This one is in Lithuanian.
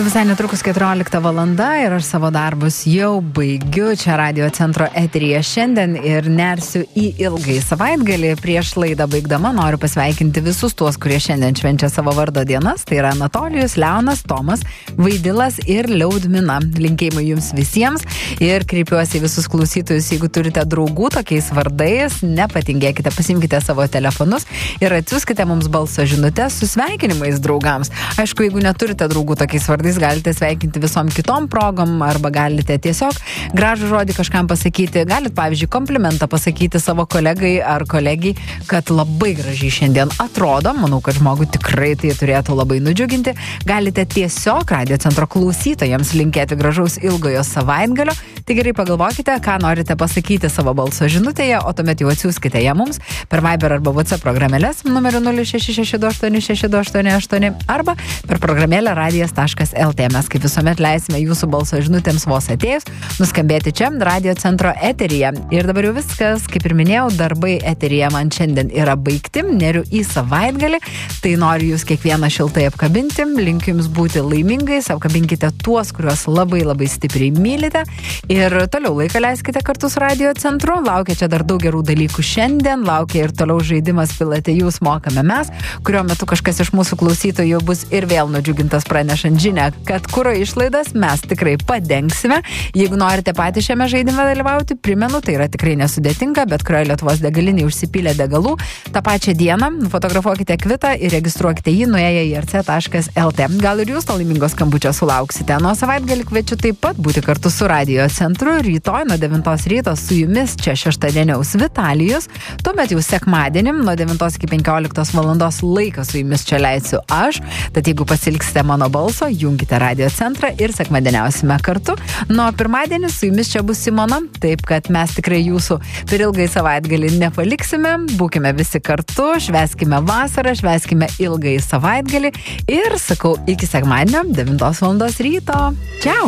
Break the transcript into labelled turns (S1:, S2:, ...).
S1: visai netrukus 14 valanda ir aš savo darbus jau baigiu čia Radio Centro eteryje šiandien ir nersiu į ilgai savaitgalį. Prieš laidą baigdama noriu pasveikinti visus tuos, kurie šiandien švenčia savo vardo dienas. Tai yra Anatolijus, Leonas, Tomas, Vaidilas ir Liaudmina. Linkėjimai jums visiems ir kreipiuosi į visus klausytojus, jeigu turite draugų tokiais vardais, nepatingėkite, pasimkite savo telefonus ir atsiųskite mums balso žinutes su sveikinimais draugams. Aišku, jeigu neturite draugų tokiais vardais, galite sveikinti visom kitom progom arba galite tiesiog gražų žodį kažkam pasakyti. Galite, pavyzdžiui, komplimentą pasakyti savo kolegai ar kolegijai, kad labai gražiai šiandien atrodo. Manau, kad žmogų tikrai tai turėtų labai nudžiuginti. Galite tiesiog Radio Centro klausytojams linkėti gražaus ilgojo savaitgalio. Tai gerai pagalvokite, ką norite pasakyti savo balso žinutėje, o tuomet jau atsiųskite ją mums per Viber arba WhatsApp programėlės numeriu 0662862888 arba per programėlę radijas.lt. Mes kaip visuomet leisime jūsų balso žinutėms vos atėjus nuskambėti čia Radio Centro eteryje. Ir dabar jau viskas, kaip ir minėjau, darbai eteryje man šiandien yra baigti, neriu į savaitgalį, tai noriu jūs kiekvieną šiltai apkabinti, linkiu jums būti laimingais, apkabinkite tuos, kuriuos labai labai stipriai mylite ir toliau laiką leiskite kartu su Radio Centru. Laukia čia dar daug gerų dalykų šiandien, laukia ir toliau žaidimas Pilate jūs mokame mes, kurio metu kažkas iš mūsų klausytojų bus ir vėl nudžiugintas pranešant žinią, kad kuro išlaidas mes tikrai padengsime. Jeigu norite patys šiame žaidime dalyvauti, primenu, tai yra tikrai nesudėtinga, bet kurioje Lietuvos degalinėje užsipylę degalų, tą pačią dieną fotografuokite kvitą ir registruokite jį nuėję į rc.lt. Gal ir jūs to laimingo skambučio sulauksite. Nuo savaitgalį kviečiu taip pat būti kartu su Radio Centru. Rytoj nuo 9 ryto su jumis čia šeštadieniaus Vitalijus. Tuomet jau sekmadienį nuo 9 iki 15 valandos laiką su jumis čia leisiu aš. Tad jeigu pasilgsite mano balso, jungite Radio Centrą ir sekmadieniausime kartu. Nuo pirmadienį su jumis čia bus Simona, taip kad mes tikrai jūsų per ilgai savaitgalį nepaliksime. Būkime visi kartu, švęskime vasarą, švęskime ilgai savaitgalį ir sakau iki sekmadienio 9 valandos ryto. Čiau!